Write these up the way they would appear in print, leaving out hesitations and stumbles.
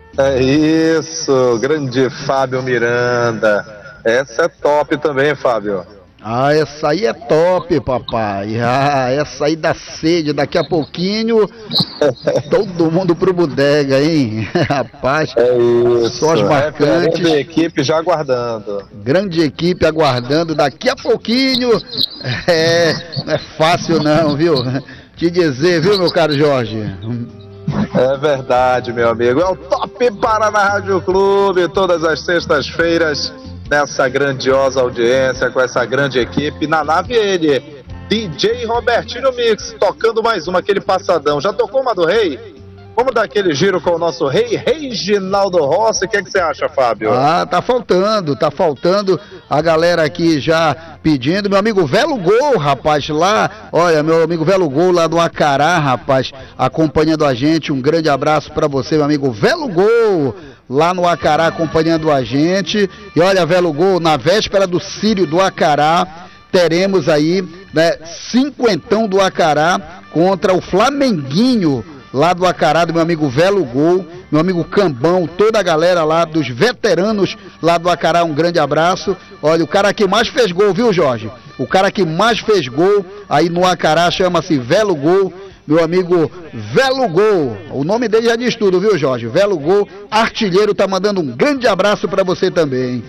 É isso, grande Fábio Miranda. Essa é top também, Fábio. Ah, essa aí é top, papai. Ah, essa aí dá sede. Daqui a pouquinho, todo mundo pro bodega, hein? Rapaz, É isso. só as marcantes. Grande equipe já aguardando. Grande equipe aguardando. Daqui a pouquinho. Não é fácil não, viu? Te dizer, viu, meu caro Jorge? É verdade, meu amigo. É o Top Paraná Rádio Clube, todas as sextas-feiras, nessa grandiosa audiência, com essa grande equipe. Na nave ele, DJ Robertinho Mix, tocando mais uma, aquele passadão. Já tocou uma do Rei? Vamos dar aquele giro com o nosso Rei, Reginaldo Rossi. O que você acha, Fábio? Ah, tá faltando a galera aqui já pedindo. Meu amigo Velo Gol, rapaz, lá, olha, meu amigo Velo Gol lá do Acará, rapaz, acompanhando a gente. Um grande abraço pra você, meu amigo Velo Gol, lá no Acará acompanhando a gente. E olha, Velo Gol, na véspera do Círio do Acará, teremos aí, né, cinquentão do Acará contra o Flamenguinho, lá do Acará, do meu amigo Velo Gol, meu amigo Cambão, toda a galera lá, dos veteranos lá do Acará, um grande abraço. Olha, o cara que mais fez gol, viu, Jorge? O cara que mais fez gol aí no Acará chama-se Velo Gol, meu amigo Velo Gol. O nome dele já diz tudo, viu, Jorge? Velo Gol, artilheiro, tá mandando um grande abraço pra você também.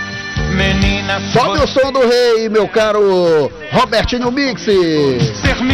Menina, sobe o som do Rei, meu caro Robertinho Mix.